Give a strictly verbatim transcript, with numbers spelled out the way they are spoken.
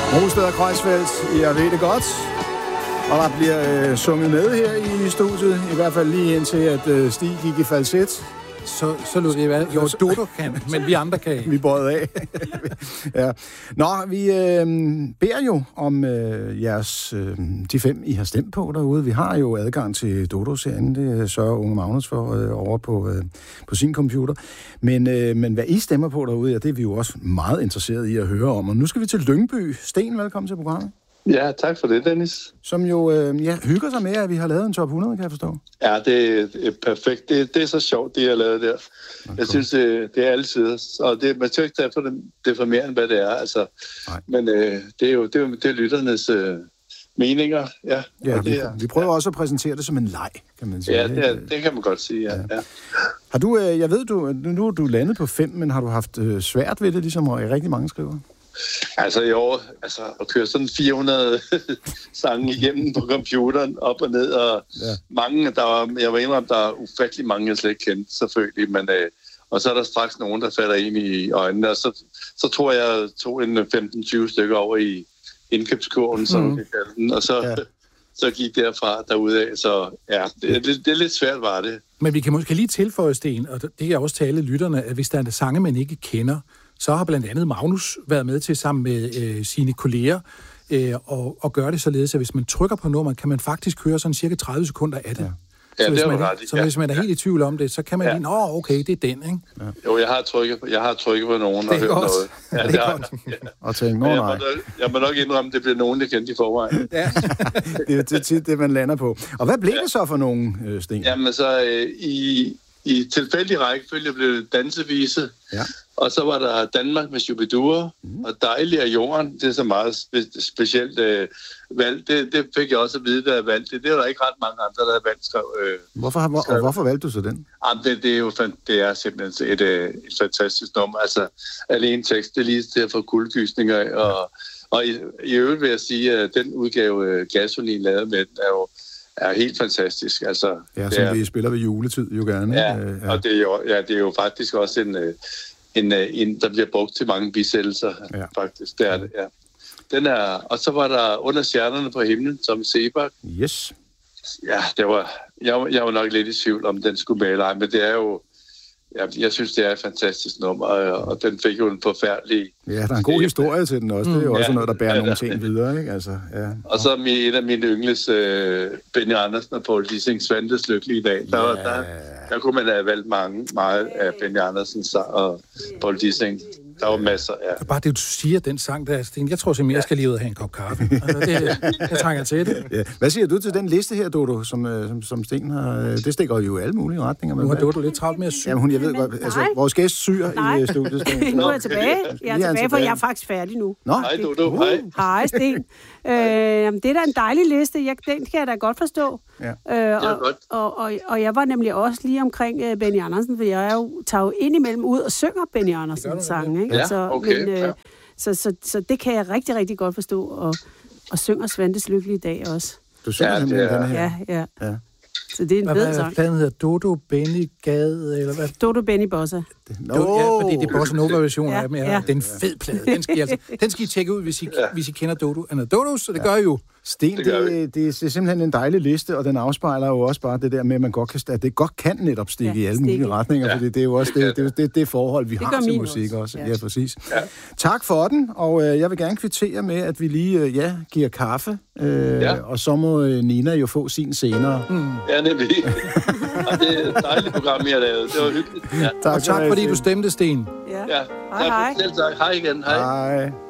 Rosted og Kreuzfeldt, jeg ved det godt. Og der bliver øh, sunget med her i studiet, i hvert fald lige indtil, at øh, Stig gik i falset. Så, så lød det hvad? Jo, Dodo kan, men vi andre kan ikke. Vi bøjede af. Ja. Nå, vi øh, beder jo om øh, jeres, øh, de fem, I har stemt på derude. Vi har jo adgang til Dodo-serien, det sørger Unge Magnus for øh, over på, øh, på sin computer. Men, øh, men hvad I stemmer på derude, ja, det er vi jo også meget interesserede i at høre om. Og nu skal vi til Lyngby. Sten, velkommen til programmet. Ja, tak for det, Dennis. Som jo øh, ja, hygger sig med, at vi har lavet en top hundrede, kan jeg forstå. Ja, det er perfekt. Det, det er så sjovt, det jeg har lavet der. Okay. Jeg synes, det, det er altid. Og det, man skal ikke tage for det, det for mere, end hvad det er. Altså, men øh, det er jo det er, det er lytternes øh, meninger. Ja, ja det vi, er, vi prøver også at præsentere det som en leg, kan man sige. Ja, det, er, det kan man godt sige, ja. ja. Har du, øh, jeg ved, du, nu er du landet på fem, men har du haft øh, svært ved det, ligesom rigtig mange skriver? Altså i år, altså at køre sådan fire hundrede sange igennem på computeren, op og ned, og ja. mange, der var, jeg var indrømme, der er ufattelig mange, jeg slet ikke kendte, selvfølgelig, men øh, og så er der straks nogen, der falder ind i øjnene, og så, så tror jeg, jeg tog en femten tyve stykker over i indkøbskurven, som mm. vi kalder den, og så, ja. så gik derfra derudad, så ja, det, det, det er lidt svært, var det. Men vi kan måske lige tilføje, Sten, og det kan også tale lytterne, at hvis der er sange, man ikke kender, så har blandt andet Magnus været med til sammen med øh, sine kolleger øh, og, og gøre det således, at hvis man trykker på nummeret, kan man faktisk høre sådan cirka tredive sekunder af det. Ja. Så, ja, hvis, det man, ret, så ja. hvis man er helt i tvivl om det, så kan man ja. lige, åh, okay, det er den, ikke? Ja. Jo, jeg har trykket, jeg har trykket på nogen og hørt noget. Ja, det, det er godt. Ja. Og tænkt, jeg, må nok, jeg må nok indrømme, at det bliver nogen, der kendte i forvejen. Ja, det er tit det, man lander på. Og hvad blev ja. det så for nogen, øh, Sten? Jamen så øh, i, i tilfældig rækkefølge blev det dansevise. Ja. Og så var der Danmark med Shubidua, mm. og Dejlig af jorden. Det er så meget spe- specielt øh, valgt. Det, det fik jeg også at vide, da jeg valgte det. Det var der ikke ret mange andre, der havde valgt. Skrev, øh, hvorfor, hvor, og hvorfor valgte du så den? Jamen, det, det, er jo, det er simpelthen et, et fantastisk nummer. Altså, alene tekst, det er lige til at få kuldegysninger. Ja. Og, og i, i øvrigt vil jeg sige, at den udgave, Gasolin lavede med den, er jo er helt fantastisk. Altså, ja, som er, vi spiller ved juletid jo gerne. Ja, ja. Og det er, jo, ja, det er jo faktisk også en... En, en, der bliver brugt til mange bisættelser, ja. faktisk. Det er det, ja. Den er, og så var der Under stjernerne på himlen, som Sebak. Yes. Ja, det var, jeg, jeg var nok lidt i tvivl om, den skulle med eller men det er jo, jeg, jeg synes, det er et fantastisk nummer, og, og den fik jo en forfærdelig... Ja, der er en god historie til den også. Det er jo mm. også ja, noget, der bærer ja, nogle ting videre, ikke? Altså, ja. Og så min, en af mine yndlings, uh, Benny Andersen og Poul Dissing, Svantes lykkelige dag. Der, yeah. der, der kunne man have valgt mange, meget af Benny Andersen og Poul Dissing. Der var masser, ja. Det er bare det, du siger, den sang der, Sten. Jeg tror simpelthen, jeg skal lige ud og have en kop kaffe. Altså, det, jeg trænger til det. Ja. Hvad siger du til den liste her, Dodo, som, som, som Sten har? Det stikker jo i alle mulige retninger. Nu har Dodo lidt travlt med at sy. Jamen, hun, jeg ved godt, altså, vores gæst syr i studiet. Nu er jeg tilbage. Jeg er tilbage, for jeg er faktisk færdig nu. Nå. Hej, Dodo. Hej. Hej, Sten. Øh, det er da en dejlig liste. Jeg, den kan jeg da godt forstå. Ja. Øh, og, og, og, og jeg var nemlig også lige omkring uh, Benny Andersen, for jeg er jo, tager jo indimellem ud og synger Benny Andersens sang. Ikke? Ja, så, okay. Men, øh, ja. så, så, så det kan jeg rigtig, rigtig godt forstå. Og, og synger Svantes lykkelige dag også. Du synger ja, simpelthen den her? Ja, ja. ja. Så det er en hvad, fed hvad, sang. Hvad planen hedder? Dodo, Benny, Gade, eller hvad? Dodo, Benny, Bossa. No. Ja, fordi det er Bossa Nova-version af dem. Ja. Ja. Det er en fed plade. Den skal I, altså, den skal I tjekke ud, hvis I, ja. hvis I kender Dodo. And Dodo, så det ja. gør I jo. Sten, det, det, det er simpelthen en dejlig liste, og den afspejler jo også bare det der med, at, man godt kan, at det godt kan netop stikke ja, i alle mulige retninger, ja. fordi det er jo også det, det, det, det forhold, vi det har til musik også. også. Ja. Ja, præcis. Ja. Tak for den, og øh, jeg vil gerne kvittere med, at vi lige øh, ja, giver kaffe, øh, ja. og så må øh, Nina jo få sin senere. Mm. Ja, nemlig. Det er et dejligt program, I har lavet. Det var hyggeligt. Ja. Tak, og tak fordi du stemte, Sten. Ja, ja. Hej, hej. Selv tak. Hej igen. Hej. Hej.